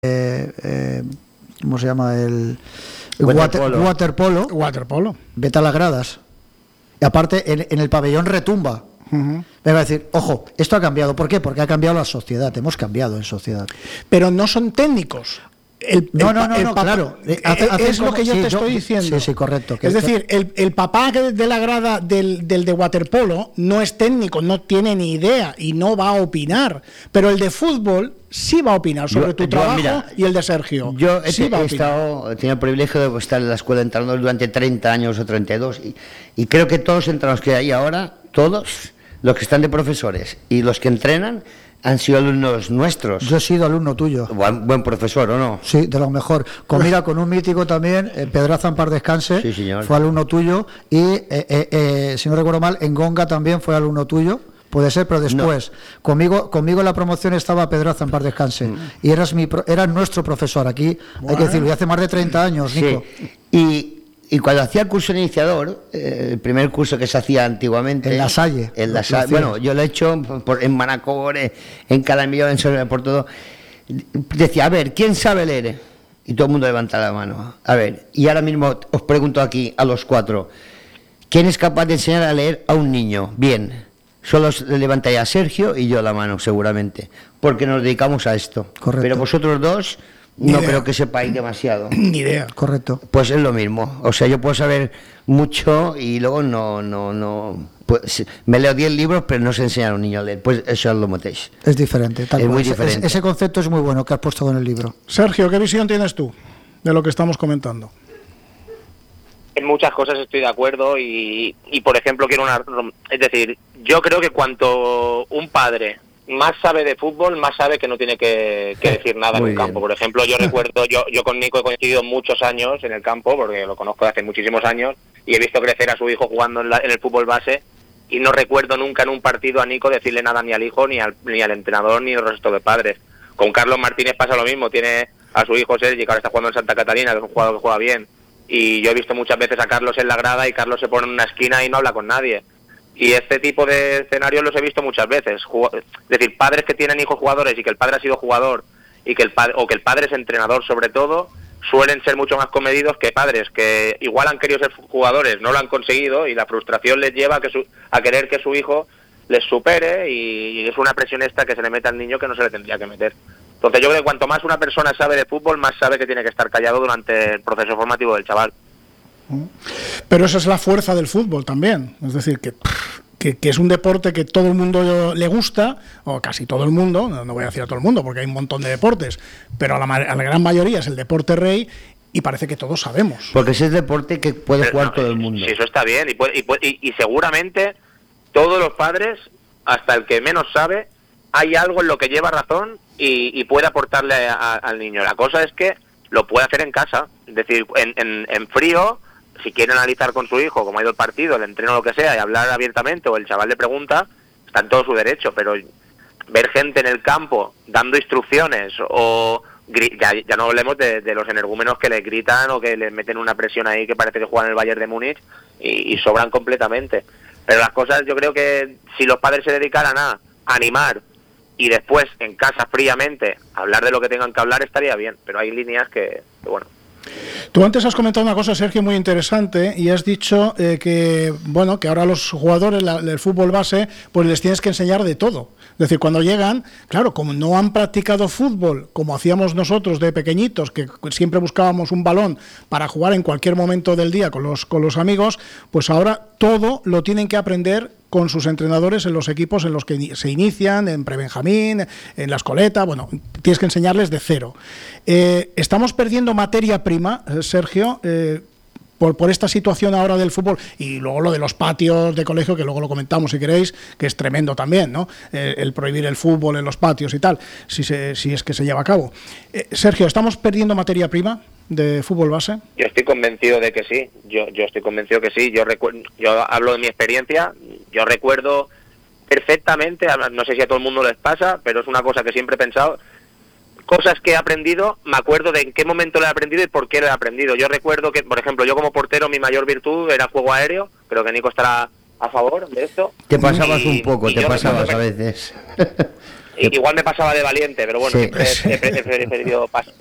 ¿cómo se llama? El waterpolo. Vete a las gradas. Y aparte, en el pabellón retumba. Me va a decir, ojo, esto ha cambiado. ¿Por qué? Porque ha cambiado la sociedad. Hemos cambiado en sociedad. Pero no son técnicos. No, claro. Es lo que yo te estoy diciendo. Sí, correcto. Es decir, el papá de la grada del de waterpolo no es técnico, no tiene ni idea y no va a opinar. Pero el de fútbol sí va a opinar sobre tu trabajo, mira, y el de Sergio. Yo he tenido el privilegio de estar en la escuela de entrenadores durante 30 años o 32 y creo que todos los entrenadores que hay ahora, todos los que están de profesores y los que entrenan, han sido alumnos nuestros. Yo he sido alumno tuyo. Buen profesor, ¿o no? Sí, de lo mejor. Con un mítico también, Pedraza en paz descanse, sí, señor, fue alumno tuyo. Y, si no recuerdo mal, en Gonga también fue alumno tuyo. Puede ser, pero después. No. Conmigo en la promoción estaba Pedraza en paz descanse. Y eras nuestro profesor. Aquí, hay que decirlo, y hace más de 30 años, Nico. Sí. Y cuando hacía el curso iniciador, el primer curso que se hacía antiguamente... En La Salle. Bueno, yo lo he hecho en Manacor, en Calamillo, por todo. Decía, a ver, ¿quién sabe leer? Y todo el mundo levanta la mano. A ver, y ahora mismo os pregunto aquí, a los 4, ¿quién es capaz de enseñar a leer a un niño? Bien, solo levantáis a Sergio y yo la mano, seguramente, porque nos dedicamos a esto. Correcto. Pero vosotros dos... No creo que sepáis demasiado. Ni idea. Correcto. Pues es lo mismo. O sea, yo puedo saber mucho y luego no. Pues, me leo 10 libros, pero no sé enseñar a un niño a leer. Pues eso lo metéis. Es diferente. Es muy diferente. Ese concepto es muy bueno que has puesto en el libro. Sergio, ¿qué visión tienes tú de lo que estamos comentando? En muchas cosas estoy de acuerdo y por ejemplo, es decir, yo creo que cuanto un padre más sabe de fútbol, más sabe que no tiene que decir nada en un campo. Por ejemplo, yo recuerdo, yo con Nico he coincidido muchos años en el campo, porque lo conozco de hace muchísimos años, y he visto crecer a su hijo jugando en el fútbol base, y no recuerdo nunca en un partido a Nico decirle nada ni al hijo, ni al entrenador, ni al resto de padres. Con Carlos Martínez pasa lo mismo, tiene a su hijo Sergi, que ahora está jugando en Santa Catalina, que es un jugador que juega bien, y yo he visto muchas veces a Carlos en la grada, y Carlos se pone en una esquina y no habla con nadie. Y este tipo de escenarios los he visto muchas veces. Es decir, padres que tienen hijos jugadores y que el padre ha sido jugador y que el padre es entrenador sobre todo, suelen ser mucho más comedidos que padres que igual han querido ser jugadores, no lo han conseguido y la frustración les lleva a querer que su hijo les supere y es una presión esta que se le mete al niño que no se le tendría que meter. Entonces yo creo que cuanto más una persona sabe de fútbol, más sabe que tiene que estar callado durante el proceso formativo del chaval. Pero esa es la fuerza del fútbol también, es decir, que es un deporte que todo el mundo le gusta, o casi todo el mundo, no voy a decir a todo el mundo porque hay un montón de deportes, pero a la gran mayoría es el deporte rey y parece que todos sabemos. Porque ese es deporte que puede jugar todo el mundo. Sí, eso está bien y seguramente todos los padres, hasta el que menos sabe, hay algo en lo que lleva razón y puede aportarle al niño. La cosa es que lo puede hacer en casa, es decir, en frío. Si quiere analizar con su hijo cómo ha ido el partido, el entreno, lo que sea, y hablar abiertamente, o el chaval le pregunta, está en todo su derecho, pero ver gente en el campo dando instrucciones, o ya no hablemos de los energúmenos que le gritan o que le meten una presión ahí que parece que juegan en el Bayern de Múnich y sobran completamente. Pero las cosas, yo creo que si los padres se dedicaran a animar y después en casa fríamente hablar de lo que tengan que hablar, estaría bien, pero hay líneas que bueno. Tú antes has comentado una cosa, Sergio, muy interesante, y has dicho que ahora los jugadores del fútbol base pues les tienes que enseñar de todo. Es decir, cuando llegan, claro, como no han practicado fútbol, como hacíamos nosotros de pequeñitos, que siempre buscábamos un balón para jugar en cualquier momento del día con los amigos, pues ahora todo lo tienen que aprender con sus entrenadores en los equipos en los que se inician, en prebenjamín, en la escoleta, tienes que enseñarles de cero. Estamos perdiendo materia prima, Sergio, por esta situación ahora del fútbol, y luego lo de los patios de colegio, que luego lo comentamos si queréis, que es tremendo también, ¿no? El prohibir el fútbol en los patios y tal, si es que se lleva a cabo. Sergio, ¿estamos perdiendo materia prima de fútbol base? Yo estoy convencido de que sí. Yo estoy convencido que sí. Yo hablo de mi experiencia. Yo recuerdo perfectamente, no sé si a todo el mundo les pasa, pero es una cosa que siempre he pensado. Cosas que he aprendido, me acuerdo de en qué momento lo he aprendido y por qué lo he aprendido. Yo recuerdo que, por ejemplo, yo como portero mi mayor virtud era el juego aéreo. Creo que Nico estará a favor de esto. Te pasabas un poco, te pasabas a veces. Igual me pasaba de valiente, pero bueno, siempre he preferido